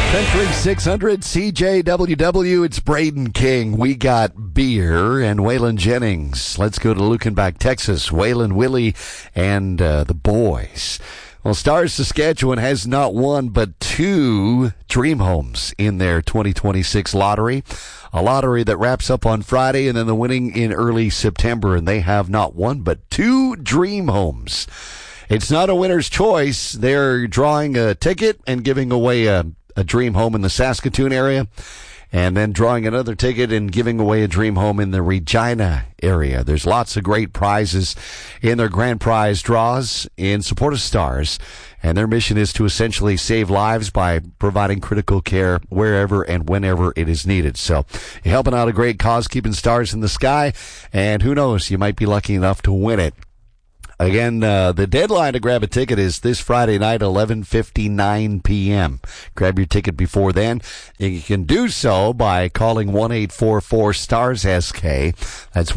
Country 600 CJWW, it's Braden King. We got beer and Waylon Jennings. Let's go to Lukenbach, Texas. Waylon, Willie, and the boys. Well, Stars Saskatchewan has not one but two dream homes in their 2026 lottery. A lottery that wraps up on Friday and then the winning in early September. And they have not one but two dream homes. It's not a winner's choice. They're drawing a ticket and giving away a dream home in the Saskatoon area, and then drawing another ticket and giving away a dream home in the Regina area. There's lots of great prizes in their grand prize draws in support of Stars, and their mission is to essentially save lives by providing critical care wherever and whenever it is needed. So you're helping out a great cause, keeping stars in the sky, and who knows, you might be lucky enough to win it. Again, the deadline to grab a ticket is this Friday night, 11:59 p.m. Grab your ticket before then. You can do so by calling 1-844-STARS-SK. That's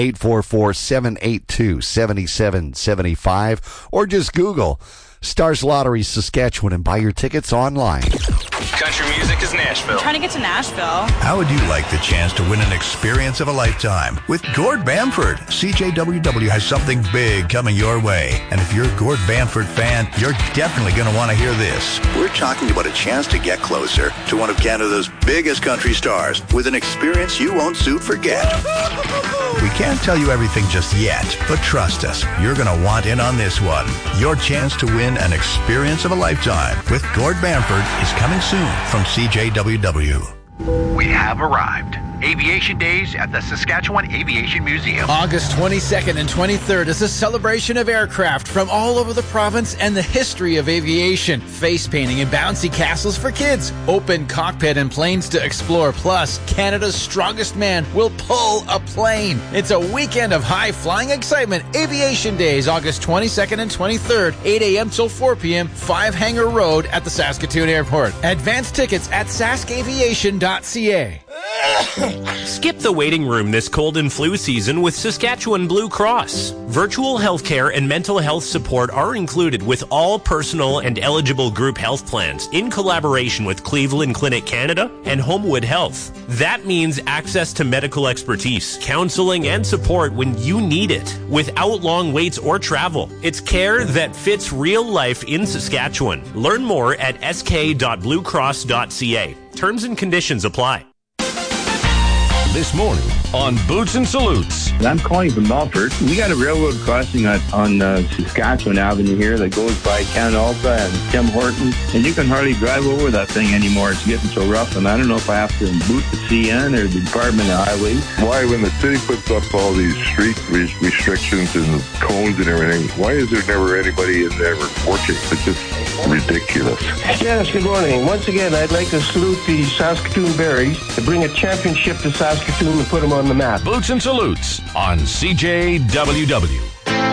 1-844-782-7775. Or just Google Stars Lottery Saskatchewan and buy your tickets online. Country music is Nashville. I'm trying to get to Nashville. How would you like the chance to win an experience of a lifetime? With Gord Bamford, CJWW has something big coming your way. And if you're a Gord Bamford fan, you're definitely going to want to hear this. We're talking about a chance to get closer to one of Canada's biggest country stars with an experience you won't soon forget. We can't tell you everything just yet, but trust us, you're going to want in on this one. Your chance to win an experience of a lifetime with Gord Bamford is coming soon from CJWW. We have arrived. Aviation Days at the Saskatchewan Aviation Museum. August 22nd and 23rd is a celebration of aircraft from all over the province and the history of aviation. Face painting and bouncy castles for kids. Open cockpit and planes to explore. Plus, Canada's strongest man will pull a plane. It's a weekend of high-flying excitement. Aviation Days, August 22nd and 23rd, 8 a.m. till 4 p.m., 5 Hangar Road at the Saskatoon Airport. Advance tickets at saskaviation.ca. Skip the waiting room this cold and flu season with Saskatchewan Blue Cross. Virtual healthcare and mental health support are included with all personal and eligible group health plans in collaboration with Cleveland Clinic Canada and Homewood Health. That means access to medical expertise, counseling, and support when you need it without long waits or travel. It's care that fits real life in Saskatchewan. Learn more at sk.bluecross.ca. Terms and conditions apply. This morning on Boots and Salutes. I'm calling from Melfort. We got a railroad crossing on Saskatchewan Avenue here that goes by Canalpa and Tim Hortons, and you can hardly drive over that thing anymore. It's getting so rough, and I don't know if I have to boot the CN or the Department of Highways. Why, when the city puts up all these street restrictions and cones and everything, why is there never anybody in there working? It's just ridiculous. Yes, good morning. Once again, I'd like to salute the Saskatoon Berries to bring a championship to Saskatoon and put them on the map. Boots and Salutes on CJWW.